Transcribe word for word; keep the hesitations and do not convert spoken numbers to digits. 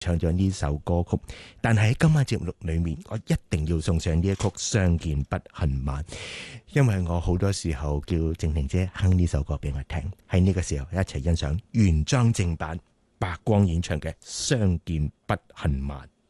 唱咗呢首歌曲，但係喺今晚節目裏面，我一定要送上呢一曲《相見不恨晚》，因為我好多時候叫靜婷姐哼呢首歌俾我聽，喺呢個時候一齊欣賞原裝正版白光演唱嘅《相見不恨晚》。